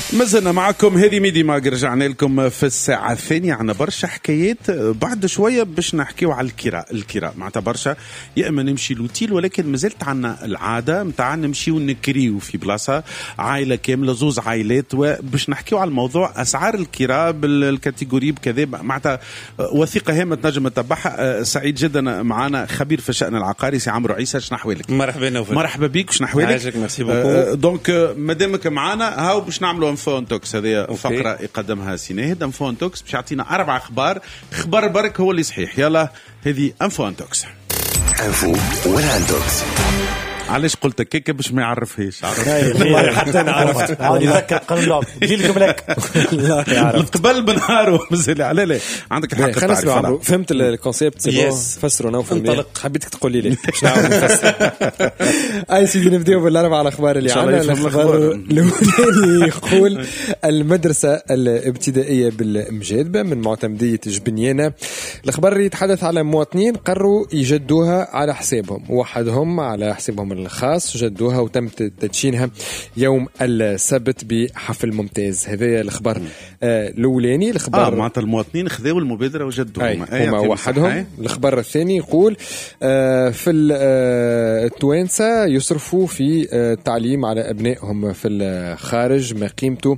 مازلنا معكم. هذه ميدي ماغ، رجعنا لكم في الساعة الثانية. عنا برشا حكايات. بعد شوية باش نحكيو على الكراء معناتها برشا يا اما نمشي لوتيل، ولكن مازلت عنا العادة متاع نمشيو نكريو في بلاصة عائلة كاملة، زوز عائلات، وباش نحكيو على الموضوع أسعار الكراء بالكاتيجوري بكذا. معناتها وثيقة هامة تنجم تتبعها. سعيد جدا معنا خبير في الشأن العقاري سي عمرو عيسى. شنحوالك؟ مرحبا بك. شنحوالك؟ دونك مادامك معنا هاو باش نعملوا انفو توكس. هذه فقره يقدمها سي ناهد. انفو توكس باش يعطينا 4 خبر برك هو اللي صحيح. يلا هذه انفو توكس. انفو ولا توكس. علاش قلت كيكه باش ما يعرفهاش؟ والله حتى انا عرفت. عاود يذكر قانون اللعب جيلكم لك لا يعرف قبل بنهارو مازال. على لا عندك الحق. خلينا نسمعوا. فهمت الكونسيبت سي فسروا نوفل. انطلق. حبيتك تقول لي باش نعاود نفسر. اي سيدي نبداو بالاربع الاخبار اللي عندنا. الخبر الاولاني يقول المدرسه الابتدائيه بالمجادبه من معتمديه جبنيانه. الخبر يتحدث على مواطنين قرروا يجدوها على حسابهم، وحدهم على حسابهم الخاص جدوها وتم تدشينها يوم السبت بحفل ممتاز. هذا الخبر الاولاني. الخبر معناتها المواطنين خذوا المبادره وجدوها هما وحدهم. الخبر الثاني يقول في التوانسه يصرفوا في التعليم على ابنائهم في الخارج ما قيمته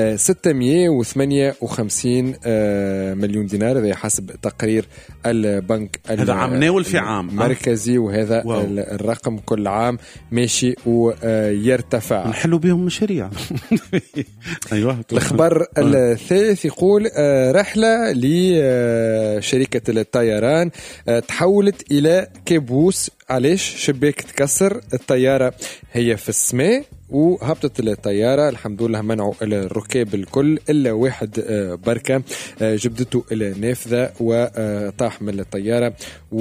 658 مليون دينار. هذا حسب تقرير البنك هذا عام ناول في عام مركزي، وهذا الرقم كل عام ماشي ويرتفع. نحلوا بهم مشاريع. أيوة. الخبر الثالث يقول رحلة لشركة الطيران تحولت إلى كابوس. علاش؟ شباك تكسر، الطيارة هي في السماء وهبطت الطيارة. الحمد لله منعوا الركاب الكل إلا واحد بركة جبدته النافذة وطاح من الطيارة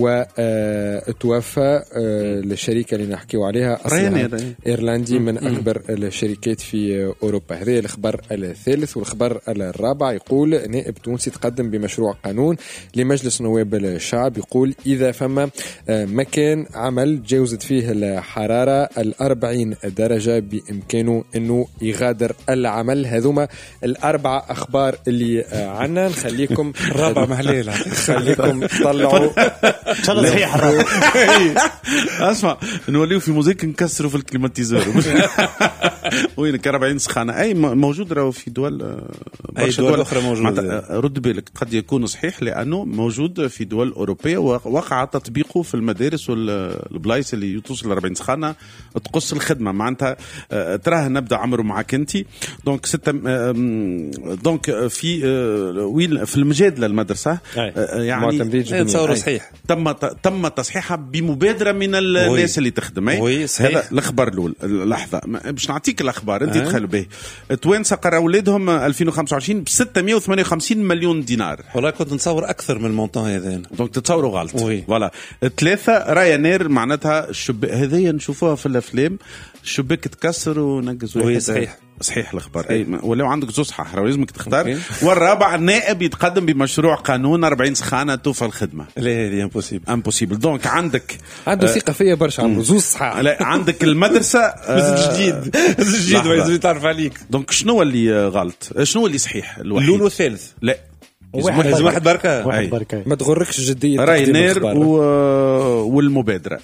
وتوفى. الشركة اللي نحكيو عليها أصلها إيرلندي من أكبر الشركات في أوروبا. هذا الخبر الثالث. والخبر الرابع يقول نائب تونسي تقدم بمشروع قانون لمجلس نواب الشعب. يقول إذا فما مكان عمل جاوزت فيه الحرارة 40 درجة بإمكانه أنه يغادر العمل. هذوما 4 أخبار اللي عنا. نخليكم الرابع محليل. خليكم تطلعوا إن شاء الله صحيح الرابع. أسمع نوليو في موزيك نكسروا في الكليماتيزور. وين 40 سخانة أي موجود راهو في دول أخرى موجود. رد بالك قد يكون صحيح لأنه موجود في دول أوروبية ووقع تطبيقه في المدارس والبلايص اللي توصل 40 سخانة تقص الخدمة. معناتها تراه نبدأ عمرو معك أنتي. دونك دونك في المجادلة المدرسة يعني تصور صحيح تم تصحيحها بمبادرة من الناس اللي تخدم. هذا الأخبار الأول. لحظة باش نعطيك الأخبار أنت تخيلوا به. توانسة قرأ أولادهم 2025 ب 658 مليون دينار. والله كنت نتصور أكثر من المونطان هذا. دونك تتصوروا غلط. فوالا 3 رايانير معناتها هذه نشوفوها في الأفلام. الشباك تكسر ونقز. صحيح الأخبار. ولو عندك زوج صحاح لازمك تختار. والرابع النائب يتقدم بمشروع قانون 40 سخانة توفى الخدمة. لا هذه امبوسيبل. دونك عنده ثقة فيا برشا. عنده زوج صحاح. لا عندك المدرسة جديد ويزيد تعرف عليك. دونك شنو اللي غلط؟ شنو اللي صحيح؟ الأول والثالث لا واحد بركة. ما تغركش جدية راينير والمبادرة.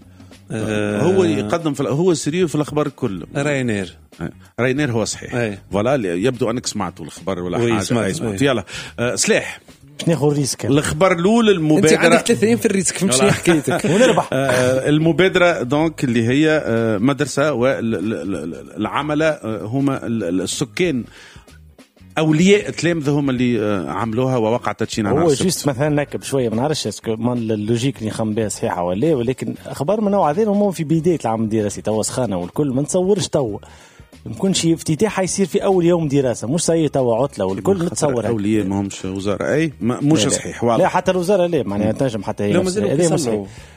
هو يقدم هو سرير في الأخبار كله. راينير هو صحيح. ولا يبدو أنك سمعتوا الخبر ولا حاجة. يلا سلاح ناخذ الريسك. الخبر الأول المبادرة. أنت عندك 3 في الريسك. فهمت شنو حكايتك؟ ونربح. المبادرة دونك اللي هي مدرسة والعملة هما السكان أولياء تلامذة هم اللي عملوها ووقع تدشين على هو جيست مثلا نكب شوية ما نعرفش ما اللوجيك اللي خم بها صحيحة ولا، ولكن أخبار من نوع هذين هم في بداية العام الدراسي توا سخانة والكل ما نتصورش توا ممكن شيء افتتاح يصير في أول يوم دراسة مش زي توا عطلة والكل نتصور. أولياء ما همش وزارة مش صحيح. لا حتى الوزارة لا معناها تنجم حتى هي هذا مش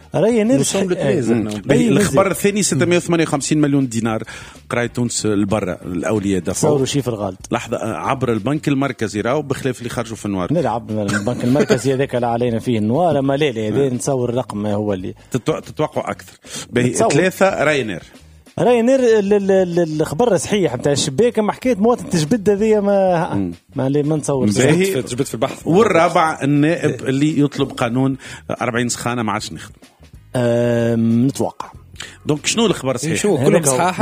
الخبر الثاني 658 مليون دينار قراي تونس البرة الأولياء دفعوا. تصوروا شي في الغلط. لحظة عبر البنك المركزي راهو بخلاف اللي خرجوا في النوار. نلعب البنك المركزي هذاك لا علينا فيه النوار ما لا هذا نتصور الرقم هو اللي تتوقع أكثر. 3 راينير راينير الخبر صحيح نتاع الشباك، اما حكايه مواطن تجبد هذه ما نتصور تجبد في البحث. والرابع النائب اللي يطلب قانون 40 سخانه ما عادش نخدم نتوقع. دونك شنو الخبر صحيح؟ شو كلهم صحاحه.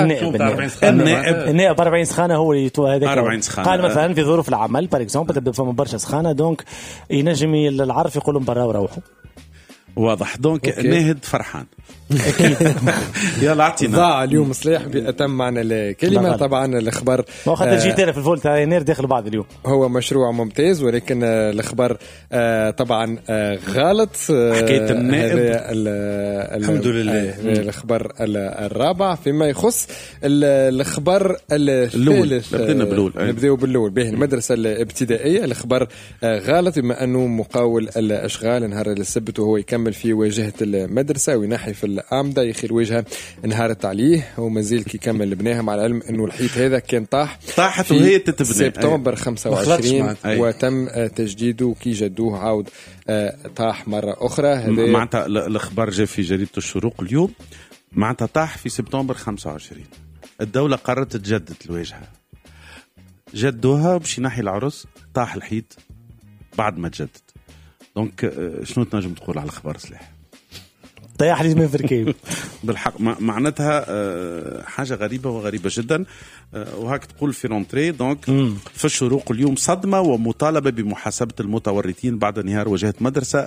النائب 40 سخانه هو اللي هذاك 40 سخانه. قال مثلا في ظروف العمل بار اكزومبل تبدا فما برشا سخانه، دونك ينجم العرف يقول لهم برا وروحوا. واضح. دونك ناهد فرحان اكيد. يلا اعطينا ضاع اليوم صليح بأتم معنى الكلمه. طبعا الخبر ما خاطر جيت انا في الفول تاع يناير داخل بعض اليوم هو مشروع ممتاز، ولكن الخبر طبعا غلط. حكايه النائب الحمد لله. الخبر الرابع فيما يخص الخبر الثالث. نبداو بالأول به المدرسه الابتدائيه. الخبر غلط بما انه مقاول الاشغال نهار السبت وهو يكمل في واجهه المدرسه وينحي في الأعمدة يخيل وجهه انهارت عليه ومازال كي كمل بناها، مع العلم انه الحيط هذا كان طاحت وهي تتبني سبتمبر 25 وتم تجديده كي جدوه عاود طاح مرة أخرى. معناتها الأخبار جاء في جريدة الشروق اليوم، معناتها طاح في سبتمبر 25. الدولة قررت تجدد الواجهة، جدوها باش ينحي العرس، طاح الحيط بعد ما تجدد. دونك شنو تنجم تقول على الخبر صليح؟ طيح لي من فركيب بالحق معناتها حاجة غريبة وغريبة جدا. وهاك تقول في رونتري. دونك في الشروق اليوم صدمة ومطالبة بمحاسبة المتورطين بعد انهيار واجهة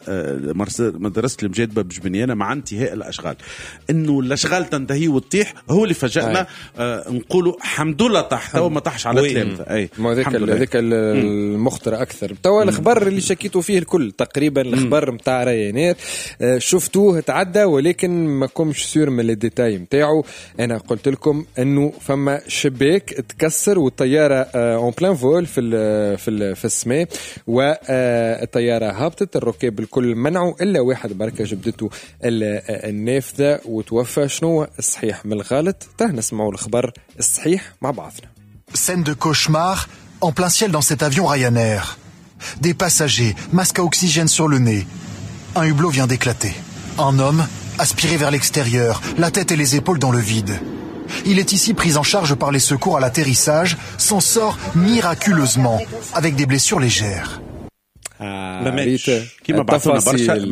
مدرسة المجادبة بجبنيانة مع انتهاء الأشغال. إنه الأشغال تنتهي وتطيح هو اللي فاجأنا. نقولوا الحمد لله طاح وما طاحش على تلامذة. أي هذاك المخطر أكثر. توا الخبر اللي شكيتوا فيه الكل تقريبا الخبر متاع ريانير شفتوه تعدى، ولكن ما كنتش سير من الديتاي متاعه. أنا قلت لكم إنه فما شباك تكسر والطيارة اون بلان فول في السماء، والطيارة هبطت، الركاب الكل منعوا إلا واحد بركة جبدته النافذة وتوفى. شنو الصحيح من الغلط؟ نسمعوا الخبر الصحيح مع بعضنا. Scène de cauchemar en plein ciel dans cet avion Ryanair. Des passagers, masque à oxygène sur le nez. Un hublot vient d'éclater. Un homme, aspiré vers l'extérieur, la tête et les épaules dans le vide. Il est ici pris en charge par les secours à l'atterrissage, s'en sort miraculeusement, avec des blessures légères. كما بعثونا برشا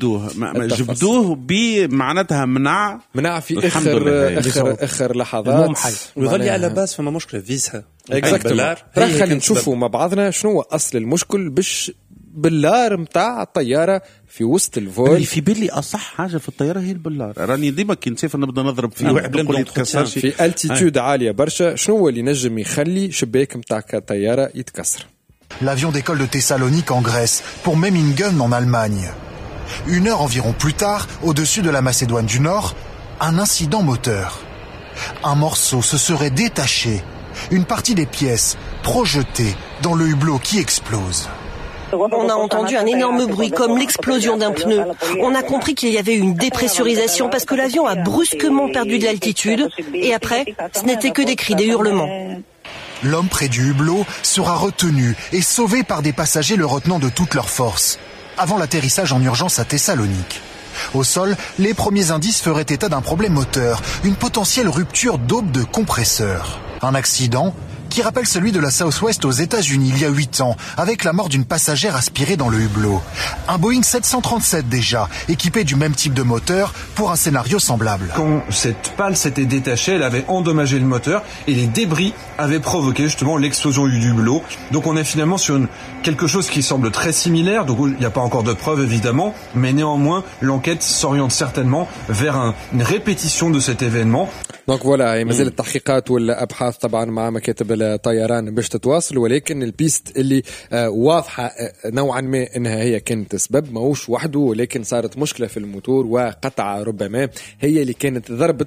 جبدوه بمعناتها منع في اخر لحظات ويظل على باس فما مشكله فيزها خلينا نشوفوا مع بعضنا شنو هو اصل المشكل باش باللار متاع الطياره في وسط الفول. اللي في بالي اصح حاجه في الطياره هي البلار. راني ديما كي نسافر نبدا نضرب في واحد يقول يتكسر في التيتود عاليه برشا. شنو هو اللي نجم يخلي شباك متاع الطياره يتكسر؟ L'avion décolle de Thessalonique en Grèce pour Memmingen en Allemagne. 1 heure environ plus tard, au-dessus de la Macédoine du Nord, un incident moteur. Un morceau se serait détaché, une partie des pièces projetée dans le hublot qui explose. On a entendu un énorme bruit comme l'explosion d'un pneu. On a compris qu'il y avait une dépressurisation parce que l'avion a brusquement perdu de l'altitude et après, ce n'était que des cris, des hurlements. L'homme près du hublot sera retenu et sauvé par des passagers le retenant de toute leur force, avant l'atterrissage en urgence à Thessalonique. Au sol, les premiers indices feraient état d'un problème moteur, une potentielle rupture d'aube de compresseur. Un accident qui rappelle celui de la Southwest aux États-Unis il y a 8 ans, avec la mort d'une passagère aspirée dans le hublot. Un Boeing 737 déjà, équipé du même type de moteur pour un scénario semblable. Quand cette pale s'était détachée, elle avait endommagé le moteur et les débris avaient provoqué justement l'explosion du hublot. Donc on est finalement sur quelque chose qui semble très similaire, donc il n'y a pas encore de preuves évidemment, mais néanmoins l'enquête s'oriente certainement vers une répétition de cet événement. Donc voilà, مازال التحقيقات والابحاث طبعا مع مكاتب الطيران باش تتواصل، ولكن البيست اللي واضحه نوعا ما انها هي كانت سبب ماهوش وحده، ولكن صارت مشكله في الموتور وقطعه ربما هي اللي كانت ضربت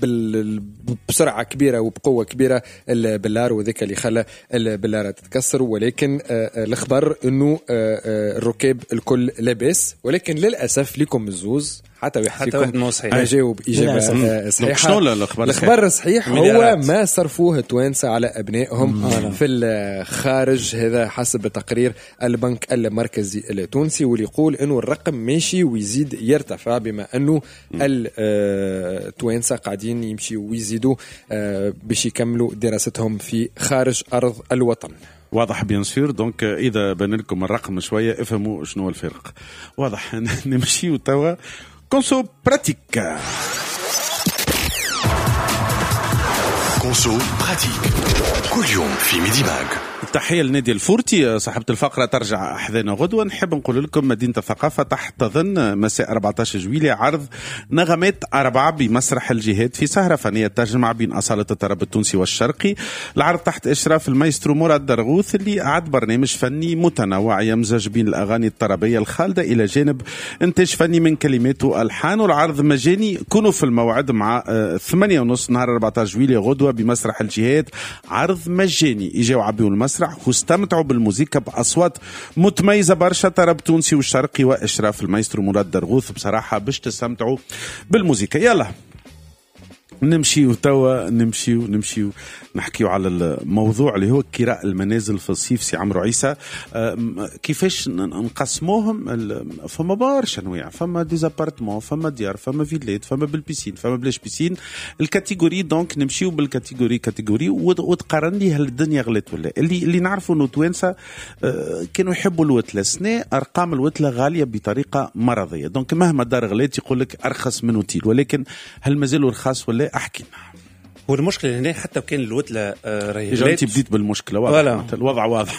بسرعه كبيره وبقوه كبيره البلار، وذاك اللي خلى البلاره تتكسر. ولكن الاخبار انه الركاب الكل لاباس، ولكن للاسف لكم الزوز حتى واحد ما صحيح جاوب اجابه صحيحه. شنو الخبر الصحيح هو ما صرفوه التوانسه على ابنائهم في الخارج، هذا حسب تقرير البنك المركزي التونسي، واللي يقول انه الرقم ماشي ويزيد يرتفع بما انه التوانسه قاعدين يمشي ويزيدوا باش يكملوا دراستهم في خارج ارض الوطن. واضح بيان سور. دونك اذا بان لكم الرقم شويه افهموا شنو الفرق. واضح. نمشيو توا كونسو براتيك. كونسو براتيك كل يوم في ميدي ماغ. تحية لنادي الفورتي صاحبة الفقرة ترجع أحذانا غدوة. نحب نقول لكم مدينة الثقافة تحتضن مساء 14 جويلية عرض نغمات 4 بمسرح الجهاد في سهرة فنية تجمع بين أصالة الطرب التونسي والشرقي. العرض تحت إشراف المايسترو مراد درغوث اللي أعد برنامج فني متنوع يمزج بين الأغاني الطربية الخالدة إلى جانب إنتاج فني من كلمات وألحان. والعرض مجاني. كونوا في الموعد مع 8:30 نهار 14 جويلية غدوة بمسرح الجهاد. عرض مجاني. إجاو عبيوا المسرح واستمتعوا بالموسيقى بأصوات متميزة برشا، طرب تونسي والشرقي وإشراف المايسترو مراد درغوث. بصراحة باش تستمتعوا بالموسيقى. يلا نمشيو توا نمشيو نحكيو على الموضوع اللي هو كراء المنازل في الصيف. سي عمرو عيسى، كيفاش نقسموهم؟ فما برشا انواع، فما ديزابارتمون، فما ديار، فما فيلات، فما بالبيسين، فما بلاش بيسين. الكاتيجوري دونك نمشيو بالكاتيجوري وتقارن لي هل الدنيا غلت ولا. اللي نعرفوا انه توانسه كانوا يحبوا الوتله. سنة ارقام الوتله غاليه بطريقه مرضيه. دونك مهما دار غلات يقول لك ارخص من اوتيل، ولكن هل مازالوا رخاص ولا؟ احكي لنا. هو المشكله هنا حتى وكان الوتله راهي انت بديت بالمشكله. واضح الوضع واضح.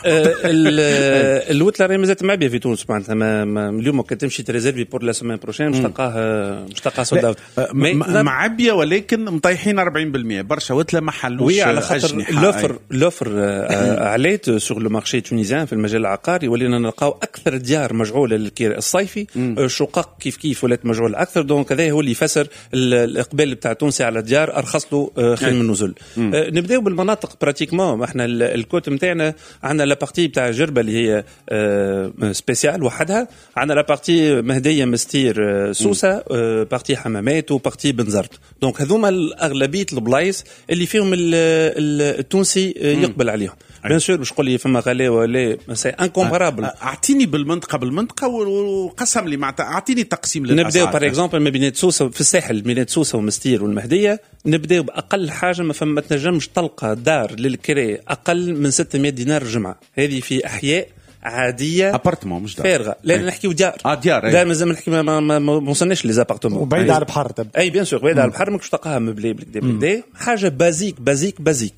الوتله راهي مازالت معبيه في تونس معناتها. اليوم كنت تمشي تريزيرفي بور لا سيمين بروشين مش تلقاها سولد اوت معبيه، ولكن مطيحين 40%. برشا وتله ما حلوش على خاطر لوفر عليت سوغ لو مارشي تونيزيان في المجال العقاري. ولينا نلقاو اكثر ديار مجعوله للكير الصيفي. شقق كيف ولات مجعوله اكثر. دونك هذا هو اللي يفسر الاقبال بتاع التونسي على الديار ارخص له خير من النزل. نبداو بالمناطق براتيكمون. احنا الكوت نتاعنا عندنا لا بارتي تاع جربه اللي هي سبيسيال وحدها. عندنا لا بارتي مهديه مستير سوسه، بارتي حمامات وبارتي بنزرت. دونك هذوما الاغلبيه البلايص اللي فيهم التونسي يقبل عليهم. بيان سور باش تقول لي فما غلاوه ولا سي انكومبارابل. اعطيني بالمنطقه وقسم لي معناتها اعطيني تقسيم للاسعار. نبداو باغ اكزومبل ما بين سوسه في الساحل، بين سوسه ومستير والمهديه. نبداو باقل حاجه ما تنجمش تلقى دار للكراء اقل من 600 دينار الجمعه. هذه في احياء عاديه ابارتمون مش دار فارغه. لا نحكيو ديار. دار مازال نحكي ما وصلناش لي زابارتمون وبعيد على البحر. اي بيان سور بعيد على البحر ماكش تلقاها مبلي بالكدا. حاجه بازيك.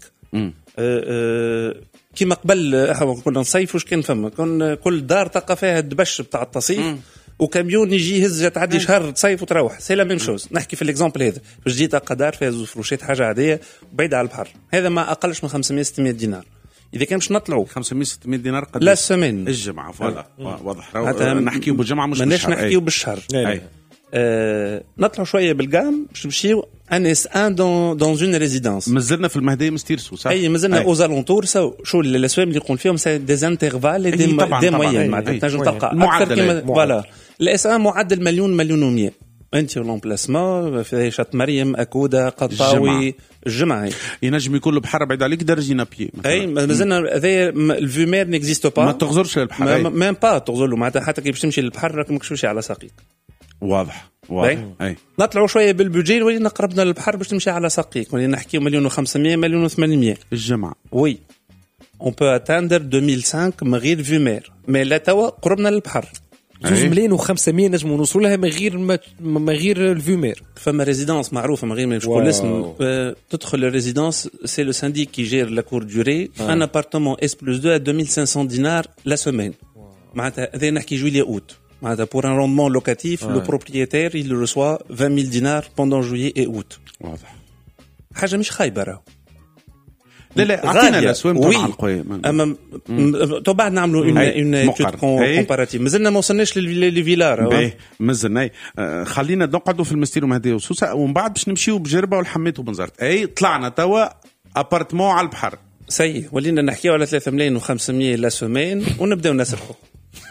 كيما قبل كنا نصيف واش كان فما كل دار تلقى فيها الدبش بتاع التصيف وكاميون يجي يهز تعدي شهر تصيف وتروح. سي لا ميم شوز. نحكي في الاكزامبل هذا باش جيت تلقى دار فيها زوج فروشات حاجه عاديه بعيده على البحر. هذا ما اقلش من 500-600 دينار. اذا كان باش نطلعوا 500-600 دينار قد لا سمين الجمعه. فوالا واضح. نحكيو بالجمعه مش بالشهر. نحكيو بالشهر. نطلعوا شويه بالقام باش نمشيو انس ان دون اون ريزيدانس. مازلنا في المهديه مستيرسو صح؟ اي مازلنا اوزالونتور. شو الاسوام اللي يقول فيهم سي دي انترفال دي موين. معناتها تنجم تلقى اكثر كيما فوالا. الاس ان معدل مليون و100. انت لومبلاسمون في شط مريم اكودا قطاوي الجمعه. ينجم يكون البحر بعيد عليك درجه بيي. اي مازلنا هذا الفيمير نيكزيستو با. ما تغزرش للبحر. ميم با تغزر له معناتها. حتى كي باش تمشي للبحر راك ماكش تمشي على ساقيك. واضح. اي نطلعوا شويه بالبودجي ولينا قربنا للبحر باش تمشي على ساقيك. ولينا نحكيو 1,500,000 1,800. وي اون بو اتاندر 2005 من غير فيمير. مي لا توا قربنا للبحر. 2,500,000 نجموا نوصلوا لها من غير الفيمير. فما ريزيدانس معروفه من غير ما نقول الاسم. تدخل الريزيدانس سي لو سانديك كي جير لا كور دوري. ان ابارتمون اس+2 à 2,500 دينار لا سيمين. معناتها هذا نحكي جويلية اوت. معناتها pour un rendement locatif le propriétaire il reçoit 20,000 dinars pendant juillet et août. واضح. حاجه مش خايبه راهو. لا اعطينا الاسوام تاع القوي. تو بعد نعملوا اون كومباراتيف. مازلنا ما وصلناش للفيلار. مازلنا. خلينا نقعدوا في المستير ومهديه وسوسه ومن بعد باش نمشيو بجربه والحميت وبنزرت. اي طلعنا توا ابارتمون على البحر. سي ولينا نحكيو على 3,500,000 لا سيمين ونبداو نسرحوا.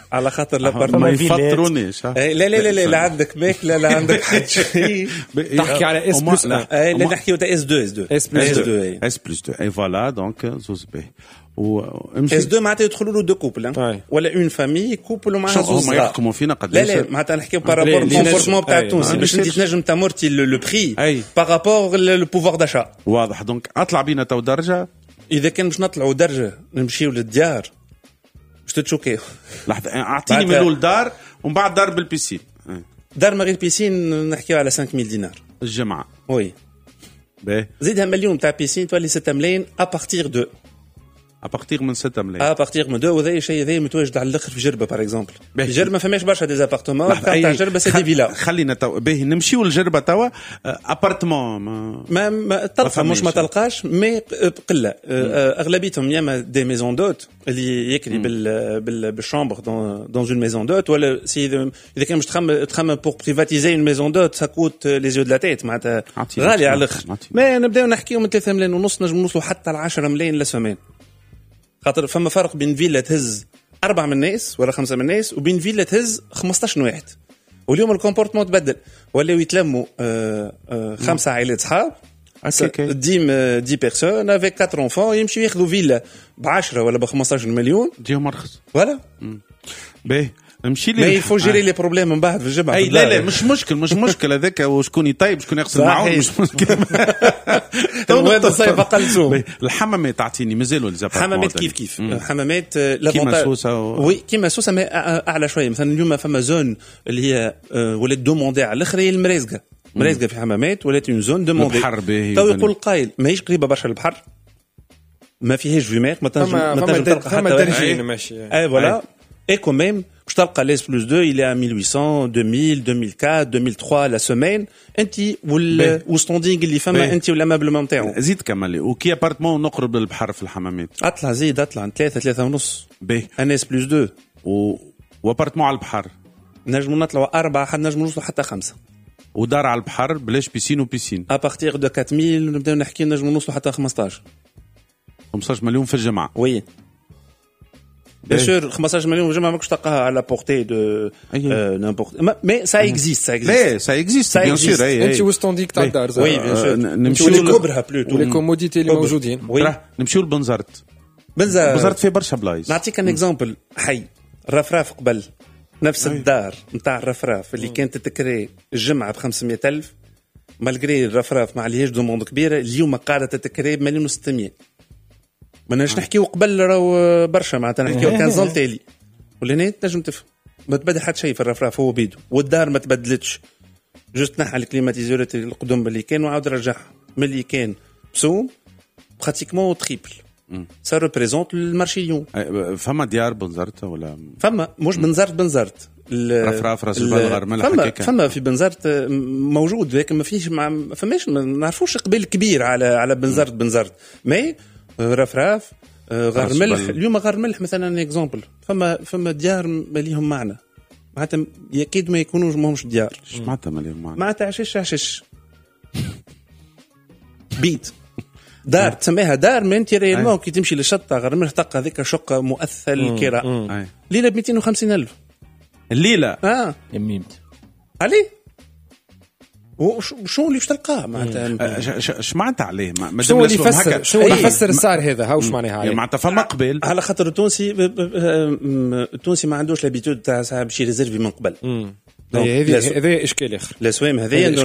على خاطر ما الابارتمون يفطرونيش. لا لا لا لا لا عندك ماكله لا عندك حاجه. تحكي على اس بلس لا نحكيو تاع اس 2 اس 2 اس بلس 2 اي فوالا دونك زوز به اس 2 معناتها يدخلوا له دو كوبل ولا اون فامي كوبل ومعها زوز. هما يحكموا فينا قداش؟ لا معناتها نحكيو بارابور الكونفورتمون تاع التونسي باش انت تنجم تامورتي لو بري بارابور لو بوفوار داشا. واضح. دونك اطلع بينا تو درجه. اذا كان باش نطلعوا درجه نمشيو للديار باش تتشوكيو. لحظه اعطيني من الاول دار ومن بعد دار بالبيسين. دار ما غير بيسين نحكيو على 5000 دينار الجمعه. وي باهي زيدها مليون تاع بيسين تولي 6 ملايين ابارتيغ دو ابارتيغ من 6 ملايين ابارتيغ من 2. وهذا شيء هذا متواجد على الاخر في جربه باغ اكزومبل. في جربه ما فماش برشا ديزابارتمون تاع جربه سي دي فيلا. خلينا تو باهي نمشيو للجربه توا ابارتمون ما تلقى مش ما تلقاش مي قله اغلبيتهم يا اما دي ميزون دوت اللي يكري بالشامبر دون اون ميزون دوت ولا سي اذا كان مش تخمم بور بريفاتيزي اون ميزون دوت ساكوت لي زيو دو لا تيت معناتها غالي على الاخر. ما نبداو نحكيو من 3 ملايين ونص نجم نوصلوا حتى ل 10 ملايين لا سومين. خاطر فما فرق بين فيلا تهز 4 من الناس ولا 5 من الناس وبين فيلا تهز 15 واحد. واليوم الكومبورتمون تبدل ولاو يتلموا 5 عائلات صحاب ديم 10 بيرسون افيك 4 انفون يمشيو ياخذوا فيلا ب10 ولا ب15 مليون ديهم ارخص. فوالا باهي نمشي لي. ما يفو جيري لي بروبليم من بعد في الجمعه. اي لا مش مشكل هذاك وشكون يطيب شكون يغسل معه مش مشكل. هذا صيف اقل سوق. الحمامات تعطيني مازالوا الحمامات كيف حمامات كيما سوسه وي كيما سوسه ما اعلى شويه. مثلا اليوم فما زون اللي هي ولات دوموندي على الاخر هي المريزقه في حمامات ولات اون زون دوموندي. تو يقول قايل ماهيش قريبه برشا للبحر ما فيهاش فيمير ما تنجم تلقى حتى درجين ماشي اي فوالا اي كوميم باش تلقى ليس بلس 2 il est à 1800 2000 2004 2003 لا سومين انت والستاندينغ اللي فما انت ولا مابلمون نتاعو. زيد كمل وكي ابارتمون نقرب للبحر في الحمامات اطلع 3 ونص باهي انس بلس 2 وابارتمون على البحر نجموا نطلعوا 4 حتى نجموا نوصلوا حتى 5 ودار على البحر بلاش بيسين وبيسين ابارتيغ دو 4000 نبداو نحكي نجموا نوصلوا حتى 15 مليون في الجمعه. وي Bien sûr, 15 مليون جمعة ماكش تلقاها على بورتي دو نامبورت مي سا اكزيست لا سا اكزيست بيان سور. انت وستونديك تاع الدار وي بيان سور نمشيو لكبرها بلوتو لي كوموديتي اللي موجودين. نمشيو لبنزرت في برشا بلايص. نعطيك ان اكزامبل حي الرفراف قبل نفس الدار نتاع الرفراف اللي كانت تتكري الجمعة ب500,000 مالغري الرفراف ما عليهاش دوموند كبيرة اليوم قاعدة تتكري ب1,600,000. ما نجمش نحكيو قبل راهو برشا معناتها نحكيو كان زون تالي ولهنا تنجم تفهم ما تبدل حتى شيء في الرفراف هو بيدو والدار ما تبدلتش جوست نحى الكليماتيزورات القدم اللي كان وعاود رجعها ملي كان بسوم براتيكمون تريبل سا ريبريزونت المارشي اليوم. فما ديار بنزرت ولا فما مش بنزرت رفراف راس البال غرمله فما في بنزرت موجود لكن ما فيش ما فماش ما نعرفوش قبيل كبير على بنزرت مي رفراف غار ملح اليوم غار ملح مثلا اكزامبل فما ديار ماليهم معنى معناتها اكيد ما يكونوش ماهمش ديار. معناتها ماليهم معنى معناتها عشش بيت دار تسميها دار من انت ريالمون كي تمشي للشطه غار ملح تلقى هذيك شقه مؤثل الكراء ليله ب250,000 الليله يميمت عليه وشو اللي باش تلقاه معناتها اش معناتها عليه شو اللي يفسر شو اللي يفسر السعر هذا هاوش معناها عليه معناتها فما قبل على خاطر التونسي ما عندوش لابيتود تاع باش يريزيرفي من قبل. هذا اشكال اخر الاسوام هذيا